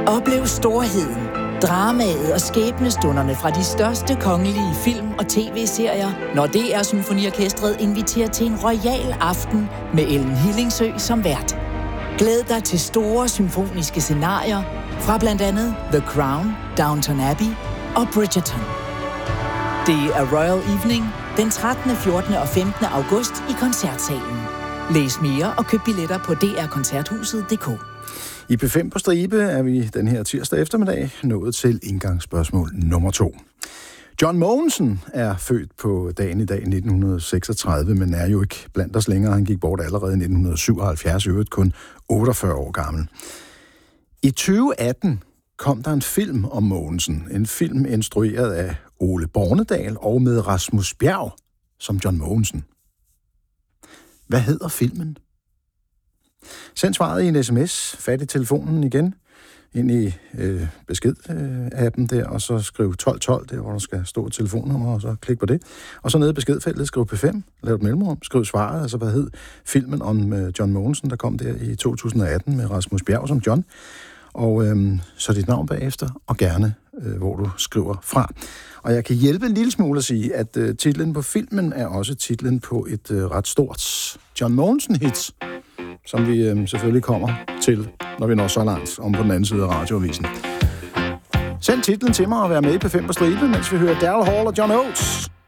Oplev storheden, dramaet og skæbnestunderne fra de største kongelige film- og tv-serier, når DR Symfoniorkestret inviterer til en royal aften med Ellen Hillingsø som vært. Glæd dig til store symfoniske scenarier fra blandt andet The Crown, Downton Abbey og Bridgerton. Det er Royal Evening den 13., 14. og 15. august i Koncertsalen. Læs mere og køb billetter på drkoncerthuset.dk. I P5 på stribe er vi den her tirsdag eftermiddag nået til indgangsspørgsmål nummer 2. John Mogensen er født på dagen i dag 1936, men er jo ikke blandt os længere. Han gik bort allerede i 1977, i øvrigt kun 48 år gammel. I 2018 kom der en film om Mogensen. En film instrueret af Ole Bornedal og med Rasmus Bjerg som John Mogensen. Hvad hedder filmen? Send svaret i en sms, fat i telefonen igen, ind i besked-appen der, og så skriv 1212, der hvor der skal stå et telefonnummer, og så klik på det. Og så nede i beskedfeltet, skriv P5, lav et mellemrum, skriv svaret, altså hvad hed filmen om John Mogensen, der kom der i 2018 med Rasmus Bjerg som John. Og så dit navn bagefter, og gerne hvor du skriver fra. Og jeg kan hjælpe en lille smule at sige, at titlen på filmen er også titlen på et ret stort John Mogensen-hit, som vi selvfølgelig kommer til, når vi når så langt om på den anden side af radioavisen. Send titlen til mig og vær med på P5 på stribe, mens vi hører Daryl Hall og John Oates.